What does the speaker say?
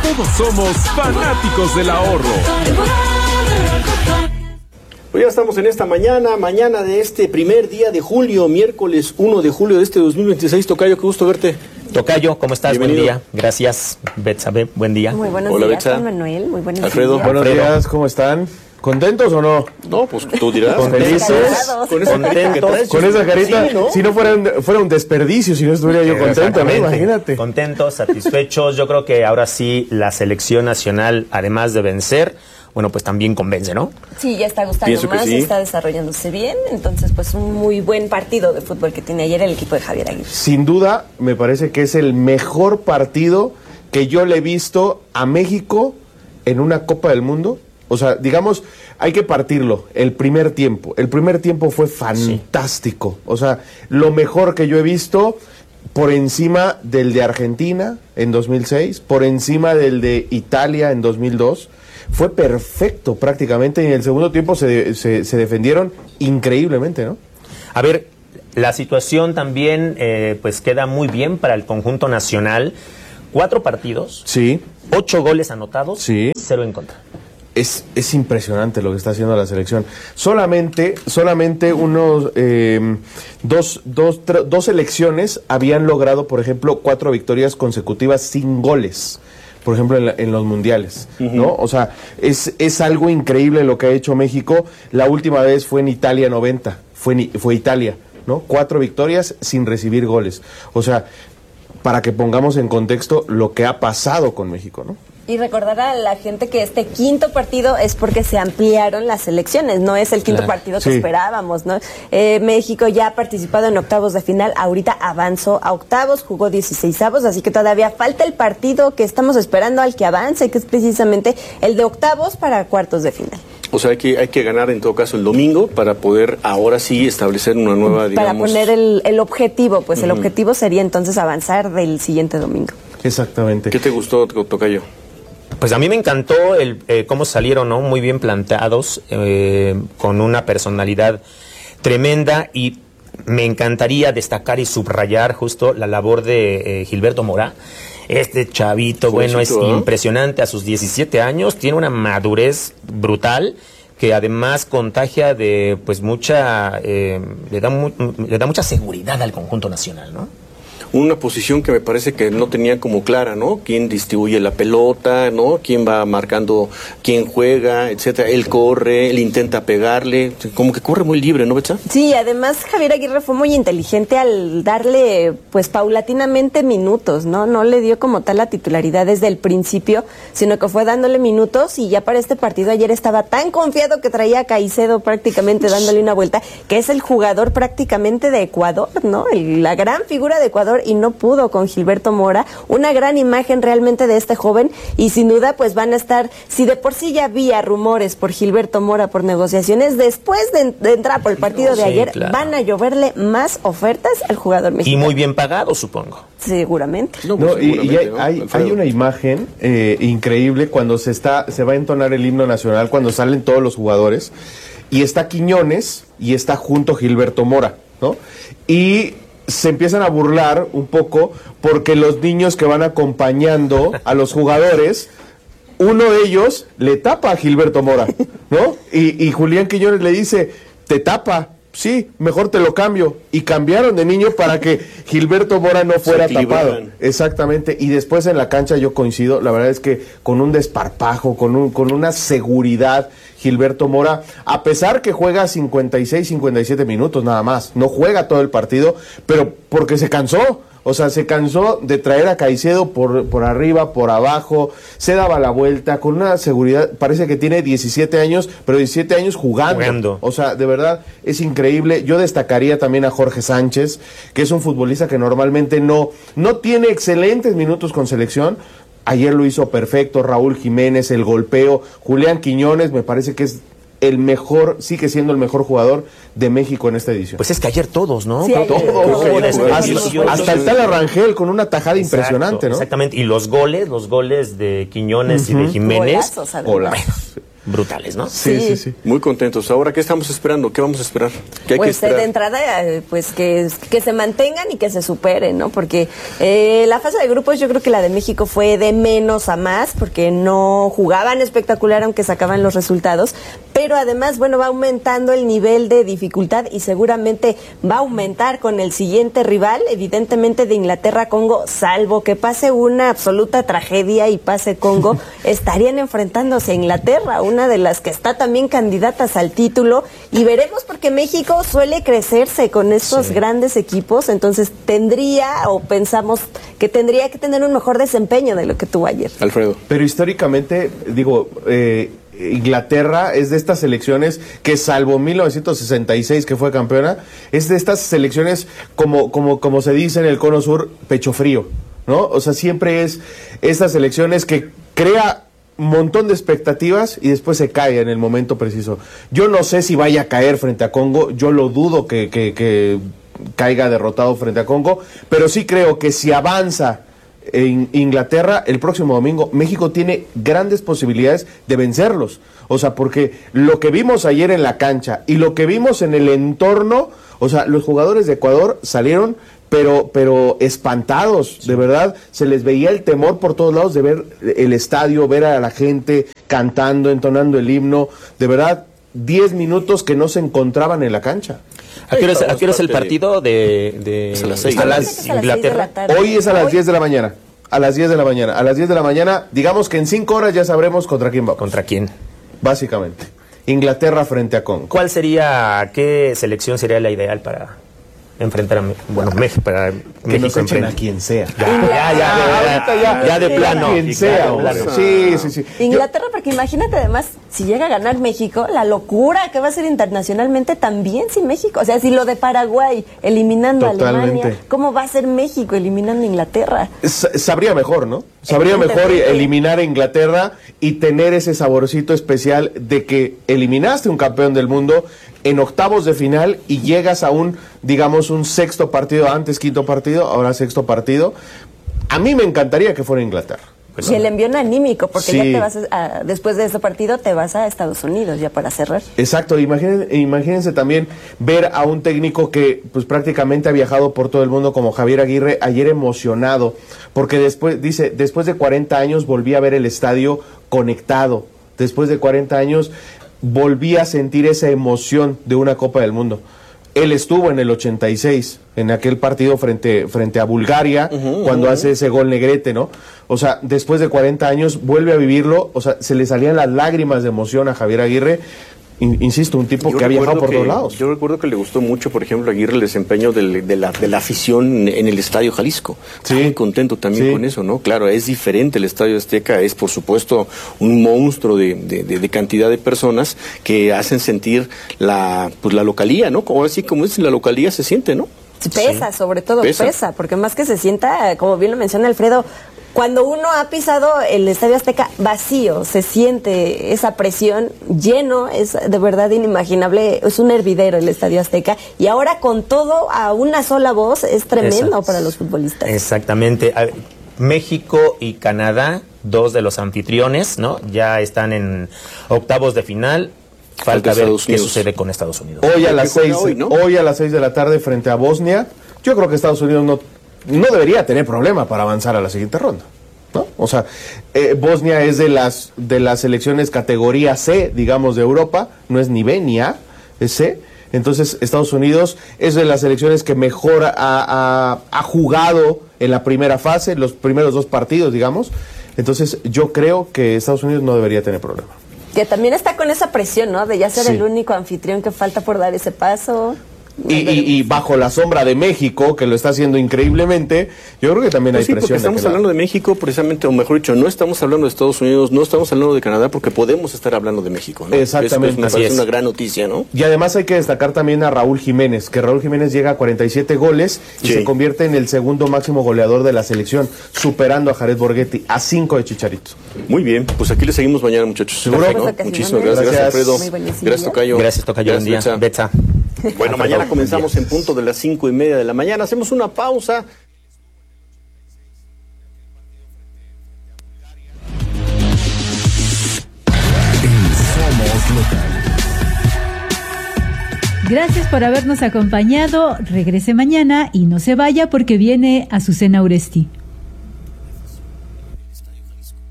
Todos somos fanáticos del ahorro. Pues ya estamos en esta mañana de este primer día de julio, miércoles 1 de julio de este 2026. Tocayo, qué gusto verte. Tocayo, ¿cómo estás? Bienvenido. Buen día. Gracias, Betsabe. Buen día. Muy buenos Hola, días, Betsa. Juan Manuel. Muy buenos Alfredo. días. Buenos días, ¿cómo están? ¿Contentos o no? No, pues tú dirás. ¿Felices? Con esa carita que traes. Con esa carita, Sí, ¿no? si no fuera un desperdicio, si no estuviera yo contento, ¿no? Exactamente. Imagínate. Contentos, satisfechos. Yo creo que ahora sí la selección nacional, además de vencer, bueno, pues también convence, ¿no? Sí, ya está gustando Pienso que más, sí. está desarrollándose bien. Entonces, pues un muy buen partido de fútbol que tiene ayer el equipo de Javier Aguirre. Sin duda, me parece que es el mejor partido que yo le he visto a México en una Copa del Mundo. O sea, digamos, hay que partirlo. El primer tiempo fue fantástico. O sea, lo mejor que yo he visto, por encima del de Argentina en 2006, por encima del de Italia en 2002. Fue perfecto prácticamente, y en el segundo tiempo se defendieron increíblemente, ¿no? A ver, la situación también pues queda muy bien para el conjunto nacional. 4 partidos, Sí. 8 goles anotados, Sí. 0 en contra. Es impresionante lo que está haciendo la selección. Solamente unos dos selecciones habían logrado, por ejemplo, 4 victorias consecutivas sin goles. Por ejemplo, en los mundiales, ¿no? O sea, es algo increíble lo que ha hecho México. La última vez fue en Italia 90, fue Italia, ¿no? 4 victorias sin recibir goles. O sea, para que pongamos en contexto lo que ha pasado con México, ¿no? Y recordar a la gente que este quinto partido es porque se ampliaron las elecciones, no es el quinto partido que Sí. esperábamos, ¿no? México ya ha participado en octavos de final, ahorita avanzó a octavos, jugó 16avos, así que todavía falta el partido que estamos esperando al que avance, que es precisamente el de octavos para cuartos de final. O sea, hay que ganar en todo caso el domingo para poder ahora sí establecer una nueva, digamos... Para poner el objetivo, pues el objetivo sería entonces avanzar del siguiente domingo. Exactamente. ¿Qué te gustó, Tocayo? Pues a mí me encantó cómo salieron, ¿no? Muy bien planteados, con una personalidad tremenda, y me encantaría destacar y subrayar justo la labor de Gilberto Mora. Este chavito, bueno, es Jovencito, ¿eh? impresionante. A sus 17 años tiene una madurez brutal que además contagia de pues mucha, le da mucha seguridad al conjunto nacional, ¿no? Una posición que me parece que no tenía como clara, ¿no? Quién distribuye la pelota, ¿no? Quién va marcando, quién juega, etcétera. Él corre, él intenta pegarle, como que corre muy libre, ¿no, Betsa? Sí, además Javier Aguirre fue muy inteligente al darle, pues, paulatinamente minutos, ¿no? No le dio como tal la titularidad desde el principio, sino que fue dándole minutos, y ya para este partido ayer estaba tan confiado que traía a Caicedo prácticamente dándole una vuelta, que es el jugador prácticamente de Ecuador, ¿no? La gran figura de Ecuador, y no pudo con Gilberto Mora. Una gran imagen realmente de este joven, y sin duda pues van a estar, si de por sí ya había rumores por Gilberto Mora, por negociaciones, después de entrar por el partido de ayer, claro, van a lloverle más ofertas al jugador Y mexicano. muy bien pagado, supongo. Seguramente. No, No, y seguramente, ¿no, hay Alfredo? una imagen increíble cuando se va a entonar el himno nacional, cuando salen todos los jugadores, y está Quiñones y está junto Gilberto Mora, ¿no? Y se empiezan a burlar un poco porque los niños que van acompañando a los jugadores, uno de ellos le tapa a Gilberto Mora, ¿no? Y Julián Quiñones le dice, te tapa. Sí, mejor te lo cambio. Y cambiaron de niño para que Gilberto Mora no fuera tapado. equilibraran. Exactamente. Y después en la cancha yo coincido. La verdad es que con un desparpajo, con una seguridad, Gilberto Mora, a pesar que juega 56, 57 minutos nada más, no juega todo el partido, pero porque se cansó. O sea, se cansó de traer a Caicedo por arriba, por abajo, se daba la vuelta con una seguridad. Parece que tiene 17 años, pero 17 años jugando. O sea, de verdad, es increíble. Yo destacaría también a Jorge Sánchez, que es un futbolista que normalmente no tiene excelentes minutos con selección. Ayer lo hizo perfecto. Raúl Jiménez, el golpeo. Julián Quiñones, me parece que es el mejor, sigue siendo el mejor jugador de México en esta edición. Pues es que ayer todos, ¿no? Sí, ayer Todos. Hasta el tal Rangel con una tajada impresionante, ¿no? Exactamente, y los goles de Quiñones y de Jiménez. Golazos, además. brutales, ¿no? Sí. Muy contentos. Ahora, ¿qué estamos esperando? ¿Qué vamos a esperar? ¿Qué hay que Pues esperar? de entrada, pues que se mantengan y que se superen, ¿no? Porque la fase de grupos yo creo que la de México fue de menos a más, porque no jugaban espectacular aunque sacaban los resultados, pero además, bueno, va aumentando el nivel de dificultad y seguramente va a aumentar con el siguiente rival, evidentemente de Inglaterra-Congo, salvo que pase una absoluta tragedia y pase Congo, estarían enfrentándose a Inglaterra, una de las que está también candidatas al título, y veremos porque México suele crecerse con estos grandes equipos, entonces pensamos que tendría que tener un mejor desempeño de lo que tuvo ayer. Alfredo. Pero históricamente, digo, Inglaterra es de estas selecciones que, salvo 1966 que fue campeona, es de estas selecciones como se dice en el Cono Sur, pecho frío, ¿no? O sea, siempre es estas selecciones que crea un montón de expectativas y después se cae en el momento preciso. Yo no sé si vaya a caer frente a Congo, yo lo dudo que caiga derrotado frente a Congo, pero sí creo que si avanza en Inglaterra el próximo domingo, México tiene grandes posibilidades de vencerlos. O sea, porque lo que vimos ayer en la cancha y lo que vimos en el entorno, o sea, los jugadores de Ecuador salieron pero espantados, de verdad, se les veía el temor por todos lados de ver el estadio, ver a la gente cantando, entonando el himno, de verdad, 10 minutos que no se encontraban en la cancha. ¿A qué hora es el partido de Es a las 6. a Parece las que es a las 6 de la Inglaterra? tarde. Hoy es a las 10 de la mañana. A las 10 de la mañana. A las 10 de la mañana, digamos que en 5 horas ya sabremos contra quién vamos. ¿Contra quién? Básicamente. Inglaterra frente a Congo. ¿Qué selección sería la ideal para enfrentar a México? Para Que México nos echen a enfrente. quien sea. Ya de plano. Quien sea, hombre. Sí. Inglaterra, porque imagínate además, si llega a ganar México, la locura que va a ser internacionalmente también sin México. O sea, si lo de Paraguay eliminando a Totalmente. Alemania, ¿cómo va a ser México eliminando a Inglaterra? Sabría mejor, ¿no? Sabría mejor eliminar a Inglaterra y tener ese saborcito especial de que eliminaste un campeón del mundo en octavos de final y llegas a un sexto partido, antes quinto partido, ahora sexto partido. A mí me encantaría que fuera Inglaterra. Pues, Y el envión anímico, porque Sí. ya te vas después de ese partido te vas a Estados Unidos ya para cerrar. Exacto, imagínense también ver a un técnico que pues prácticamente ha viajado por todo el mundo como Javier Aguirre, ayer emocionado, porque después de 40 años volví a ver el estadio conectado, después de 40 años volví a sentir esa emoción de una Copa del Mundo. Él estuvo en el 86, en aquel partido frente a Bulgaria, cuando hace ese gol Negrete, ¿no? O sea, después de 40 años vuelve a vivirlo, o sea, se le salían las lágrimas de emoción a Javier Aguirre. Insisto, un tipo que ha viajado por todos lados. Yo recuerdo que le gustó mucho, por ejemplo, a Aguirre el desempeño de la afición en el Estadio Jalisco. Sí. Muy contento también Sí. con eso, ¿no? Claro, es diferente el Estadio Azteca, es por supuesto un monstruo de cantidad de personas que hacen sentir la localía, ¿no? Como así como es la localía se siente, ¿no? Pesa, sobre todo Pesa. pesa, porque más que se sienta, como bien lo menciona Alfredo, cuando uno ha pisado el Estadio Azteca vacío, se siente esa presión lleno, es de verdad inimaginable, es un hervidero el Estadio Azteca, y ahora con todo a una sola voz es tremendo para los futbolistas. Exactamente. México y Canadá, dos de los anfitriones, ¿no? Ya están en octavos de final. Falta ver Estados qué Unidos. sucede con Estados Unidos. Hoy a Que las juega 6 hoy, ¿no? hoy a las 6 de la tarde frente a Bosnia. Yo creo que Estados Unidos no debería tener problema para avanzar a la siguiente ronda, ¿no? O sea, Bosnia es de las selecciones categoría C, digamos, de Europa, no es ni B ni A, es C. Entonces, Estados Unidos es de las selecciones que mejor ha jugado en la primera fase, los primeros 2 partidos, digamos. Entonces, yo creo que Estados Unidos no debería tener problema. Que también está con esa presión, ¿no? De ya ser Sí. el único anfitrión que falta por dar ese paso. Y bajo la sombra de México, que lo está haciendo increíblemente, yo creo que también hay Sí, porque presión. de estamos aquel lado. hablando de México precisamente, o mejor dicho, no estamos hablando de Estados Unidos, no estamos hablando de Canadá, porque podemos estar hablando de México, ¿no? Exactamente. Me Así parece es. una gran noticia, ¿no? Y además hay que destacar también a Raúl Jiménez, que Raúl Jiménez llega a 47 goles y Sí. se convierte en el segundo máximo goleador de la selección, superando a Jared Borghetti a 5 de Chicharito. Muy bien, pues aquí le seguimos mañana, muchachos. ¿Seguro? Perfecto. Pues, Muchísimas ocasionalmente. gracias, Alfredo. Muy buenísimo. Gracias, Tocayo. Gracias, Tocayo. Buen día. Betsa. Betsa. Bueno, Alfredo, mañana buen comenzamos día. en punto de las 5:30 de la mañana. Hacemos una pausa. El Gracias por habernos acompañado. Regrese mañana y no se vaya porque viene Azucena Uresti.